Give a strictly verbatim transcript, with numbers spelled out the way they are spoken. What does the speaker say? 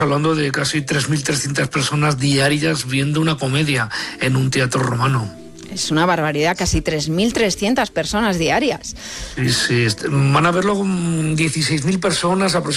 Hablando de casi tres mil trescientas personas diarias viendo una comedia en un teatro romano. Es una barbaridad, casi tres mil trescientas personas diarias. Sí, sí, van a verlo dieciséis mil personas aproximadamente.